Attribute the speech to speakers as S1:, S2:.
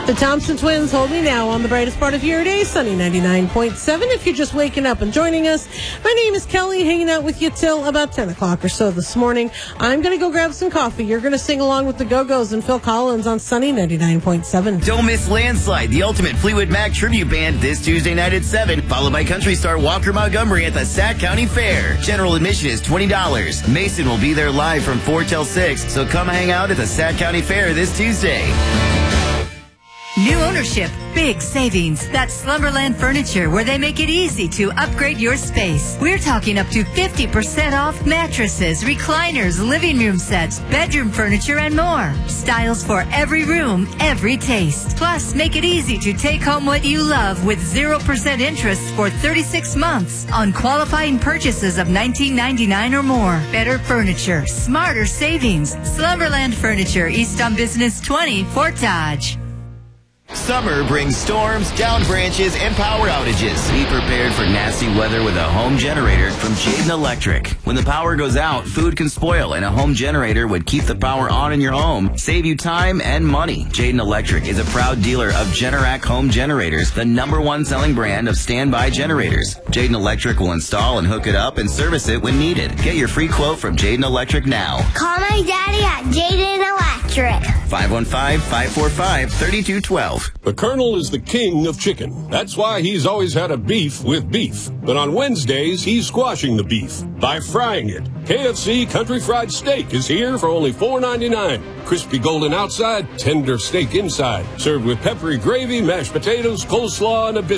S1: The Thompson Twins hold me now on the brightest part of your day, sunny 99.7. If you're just waking up and joining us, my name is Kelly, hanging out with you till about 10 o'clock or so this morning. I'm going to go grab some coffee. You're going to sing along with the Go-Go's and Phil Collins on sunny 99.7.
S2: Don't miss Landslide, the ultimate Fleetwood Mac tribute band, this Tuesday night at 7, followed by country star Walker Montgomery at the Sac County Fair. General admission is $20. Mason will be there live from 4 till 6, so come hang out at the Sac County Fair this Tuesday.
S3: New ownership, big savings. That's Slumberland Furniture, where they make it easy to upgrade your space. We're talking up to 50% off mattresses, recliners, living room sets, bedroom furniture, and more. Styles for every room, every taste. Plus, make it easy to take home what you love with 0% interest for 36 months on qualifying purchases of $19.99 or more. Better furniture, smarter savings. Slumberland Furniture, East on Business 20, Fort Dodge.
S2: Summer brings storms, down branches, and power outages. Be prepared for nasty weather with a home generator from Jayden Electric. When the power goes out, food can spoil, and a home generator would keep the power on in your home, save you time and money. Jayden Electric is a proud dealer of Generac home generators, the #1 selling brand of standby generators. Jayden Electric will install and hook it up and service it when needed. Get your free quote from Jayden Electric now.
S4: Call my daddy at Jayden Electric.
S2: 515-545-3212.
S5: The Colonel is the king of chicken. That's why he's always had a beef with beef. But on Wednesdays, he's squashing the beef by frying it. KFC Country Fried Steak is here for only $4.99. Crispy golden outside, tender steak inside. Served with peppery gravy, mashed potatoes, coleslaw, and a biscuit.